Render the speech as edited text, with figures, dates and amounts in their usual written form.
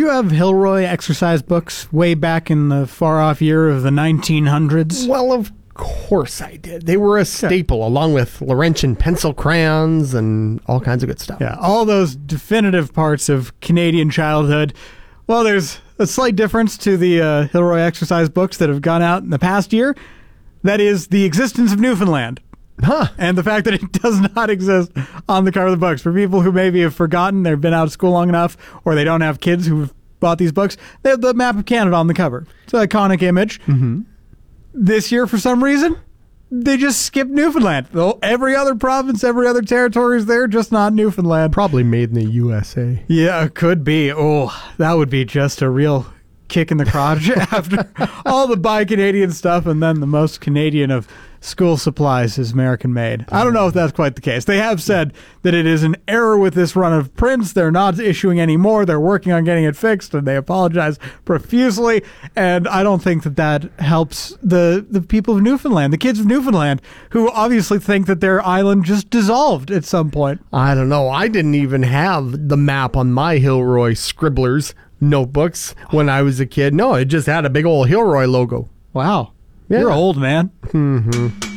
you have Hilroy exercise books way back in the far-off year of the 1900s? Well, of course I did. They were a staple, along with Laurentian pencil crayons and all kinds of good stuff. Yeah, all those definitive parts of Canadian childhood. Well, there's a slight difference to the Hilroy exercise books that have gone out in the past year. That is the existence of Newfoundland. Huh. And the fact that it does not exist on the cover of the books. For people who maybe have forgotten, they've been out of school long enough, or they don't have kids who've bought these books, they have the map of Canada on the cover. It's an iconic image. Mm-hmm. This year, for some reason, they just skipped Newfoundland. Though every other province, every other territory is there, just not Newfoundland. Probably made in the USA. Yeah, it could be. Oh, that would be just a real kick in the crotch after all the Buy Canadian stuff, and then the most Canadian of school supplies is American made. I don't know if that's quite the case. They have said that it is an error with this run of prints. They're not issuing any more. They're working on getting it fixed, and they apologize profusely. And I don't think that that helps the people of Newfoundland, the kids of Newfoundland, who obviously think that their island just dissolved at some point. I don't know. I didn't even have the map on my Hilroy Scribblers notebooks when I was a kid. No, it just had a big old Hilroy logo. Wow. Yeah. You're old, man. Mm-hmm.